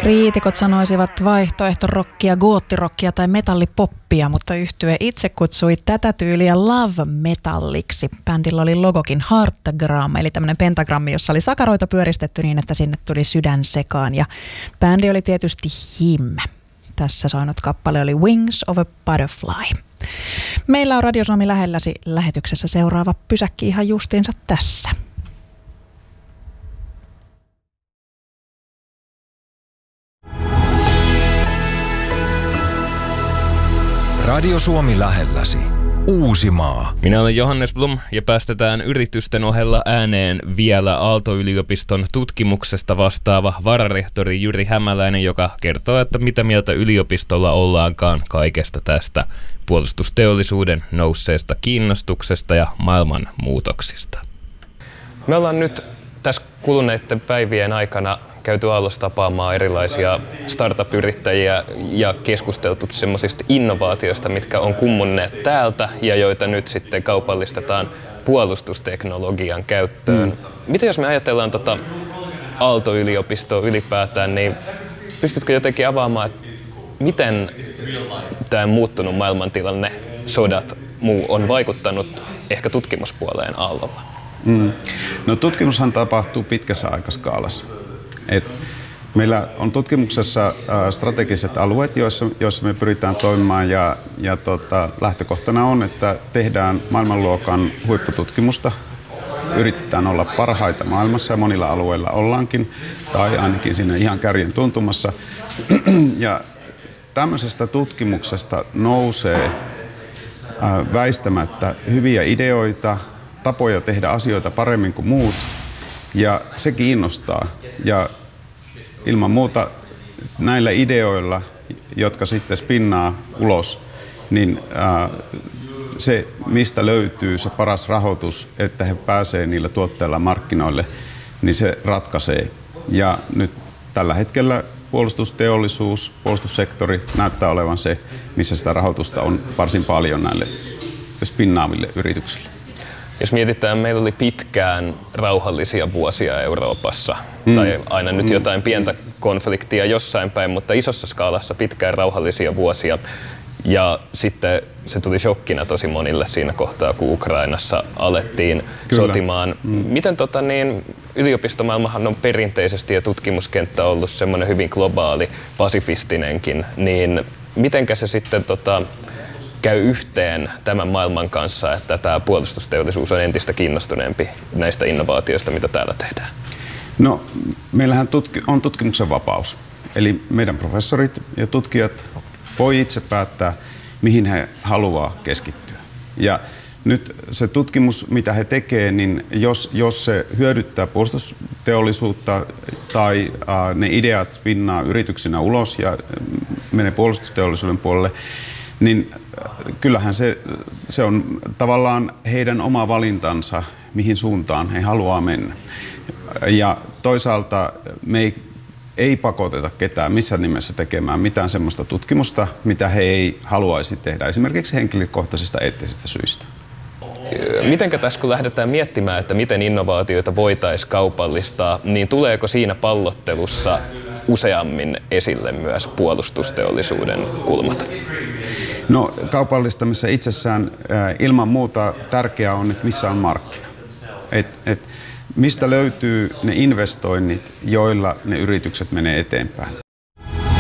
Kriitikot sanoisivat vaihtoehtorokkia, goottirokkia tai metallipoppia, mutta yhtye itse kutsui tätä tyyliä love metalliksi. Bändillä oli logokin Heartagram, eli tämmöinen pentagrammi, jossa oli sakaroita pyöristetty niin, että sinne tuli sydän sekaan. Ja bändi oli tietysti Him. Tässä soinut kappale oli Wings of a Butterfly. Meillä on Radio Suomi lähelläsi lähetyksessä seuraava pysäkki ihan justiinsa tässä. Radio Suomi lähelläsi. Uusimaa. Minä olen Johannes Blum ja päästetään yritysten ohella ääneen vielä Aalto-yliopiston tutkimuksesta vastaava vararehtori Jyri Hämäläinen, joka kertoo, että mitä mieltä yliopistolla ollaankaan kaikesta tästä puolustusteollisuuden nousseesta kiinnostuksesta ja maailman muutoksista. Me ollaan nyt tässä kuluneiden päivien aikana käyty Aallossa tapaamaan erilaisia startup-yrittäjiä ja keskusteltu semmoisista innovaatioista, mitkä on kummunneet täältä ja joita nyt sitten kaupallistetaan puolustusteknologian käyttöön. Miten jos me ajatellaan Aalto-yliopistoa ylipäätään, niin pystytkö jotenkin avaamaan, että miten tämä muuttunut maailmantilanne, sodat, muu on vaikuttanut ehkä tutkimuspuoleen Aallolla? No tutkimushan tapahtuu pitkässä aikaskaalassa. Meillä on tutkimuksessa strategiset alueet, joissa me pyritään toimimaan ja lähtökohtana on, että tehdään maailmanluokan huippututkimusta. Yritetään olla parhaita maailmassa ja monilla alueilla ollaankin, tai ainakin siinä ihan kärjen tuntumassa. Ja tämmöisestä tutkimuksesta nousee väistämättä hyviä ideoita, tapoja tehdä asioita paremmin kuin muut, ja se kiinnostaa. Ja ilman muuta näillä ideoilla, jotka sitten spinnaa ulos, niin se, mistä löytyy se paras rahoitus, että he pääsevät niillä tuotteilla markkinoille, niin se ratkaisee. Ja nyt tällä hetkellä puolustusteollisuus, puolustussektori näyttää olevan se, missä sitä rahoitusta on varsin paljon näille spinnaaville yrityksille. Jos mietitään, meillä oli pitkään rauhallisia vuosia Euroopassa, tai aina nyt jotain pientä konfliktia jossain päin, mutta isossa skaalassa pitkään rauhallisia vuosia. Ja sitten se tuli shokkina tosi monille siinä kohtaa, kun Ukrainassa alettiin sotimaan. Miten yliopistomaailmahan on perinteisesti ja tutkimuskenttä ollut semmoinen hyvin globaali, pasifistinenkin, niin mitenkä se sitten käy yhteen tämän maailman kanssa, että tämä puolustusteollisuus on entistä kiinnostuneempi näistä innovaatioista, mitä täällä tehdään? No, meillähän on tutkimuksen vapaus. Eli meidän professorit ja tutkijat voi itse päättää, mihin he haluaa keskittyä. Ja nyt se tutkimus, mitä he tekevät, niin jos se hyödyttää puolustusteollisuutta tai ne ideat spinnaa yrityksinä ulos ja menee puolustusteollisuuden puolelle, niin kyllähän se on tavallaan heidän oma valintansa, mihin suuntaan he haluaa mennä. Ja toisaalta me ei pakoteta ketään missään nimessä tekemään mitään semmoista tutkimusta, mitä he ei haluaisi tehdä, esimerkiksi henkilökohtaisista eettisistä syistä. Mitenkä tässä kun lähdetään miettimään, että miten innovaatioita voitaisiin kaupallistaa, niin tuleeko siinä pallottelussa useammin esille myös puolustusteollisuuden kulmat? No, kaupallistamissa itsessään ilman muuta tärkeää on, että missä on markkina. Mistä löytyy ne investoinnit, joilla ne yritykset menee eteenpäin.